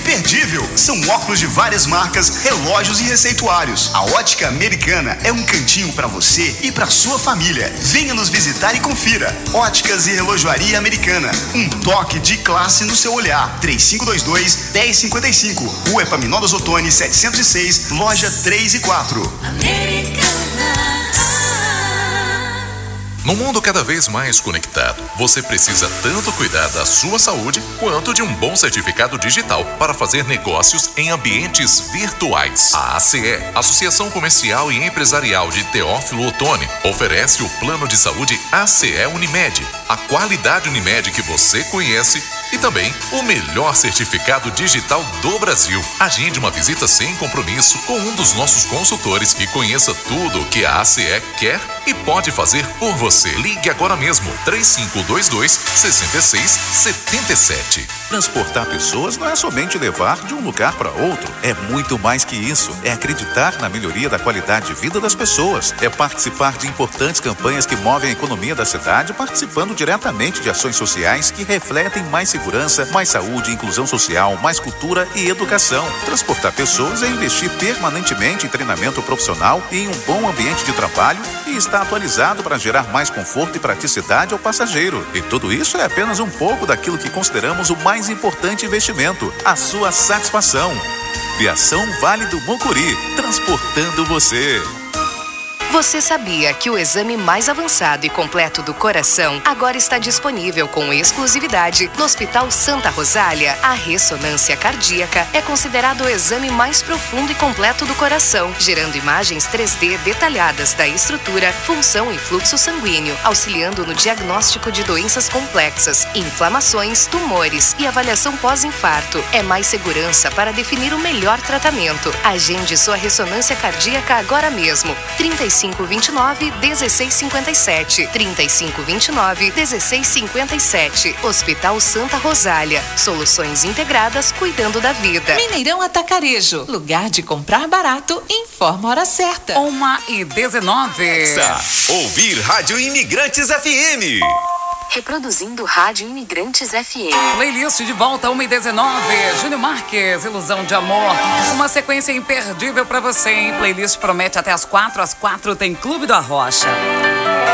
imperdível. São óculos de várias marcas, relógios e receituários. A Ótica Americana é um cantinho para você e para sua família. Venha nos visitar e confira. Óticas e Relojoaria Americana. Um toque de classe no seu olhar. 3522-1055. Rua Epaminondas Ottoni, 706, loja 3 e 4. No mundo cada vez mais conectado, você precisa tanto cuidar da sua saúde quanto de um bom certificado digital para fazer negócios em ambientes virtuais. A ACE, Associação Comercial e Empresarial de Teófilo Otoni, oferece o plano de saúde ACE Unimed, a qualidade Unimed que você conhece e também o melhor certificado digital do Brasil. Agende uma visita sem compromisso com um dos nossos consultores e conheça tudo o que a ACE quer e pode fazer por você. Ligue agora mesmo, 3522-6677. Transportar pessoas não é somente levar de um lugar para outro. É muito mais que isso. É acreditar na melhoria da qualidade de vida das pessoas. É participar de importantes campanhas que movem a economia da cidade, participando diretamente de ações sociais que refletem mais segurança, mais saúde, inclusão social, mais cultura e educação. Transportar pessoas é investir permanentemente em treinamento profissional e em um bom ambiente de trabalho e está atualizado para gerar mais conforto e praticidade ao passageiro. E tudo isso é apenas um pouco daquilo que consideramos o mais importante investimento, a sua satisfação. Viação Vale do Mucuri, transportando você. Você sabia que o exame mais avançado e completo do coração agora está disponível com exclusividade no Hospital Santa Rosália? A ressonância cardíaca é considerado o exame mais profundo e completo do coração, gerando imagens 3D detalhadas da estrutura, função e fluxo sanguíneo, auxiliando no diagnóstico de doenças complexas, inflamações, tumores e avaliação pós-infarto. É mais segurança para definir o melhor tratamento. Agende sua ressonância cardíaca agora mesmo. 3529-1657. 3529-1657. Hospital Santa Rosália. Soluções integradas cuidando da vida. Mineirão Atacarejo. Lugar de comprar barato. Informa a hora certa. 1h19. Ouvir Rádio Imigrantes FM. Reproduzindo Rádio Imigrantes FM. Playlist de volta, 1h19. Júnior Marques, Ilusão de Amor. Uma sequência imperdível pra você, hein? Playlist promete até às 4. Às 4 tem Clube do Arrocha.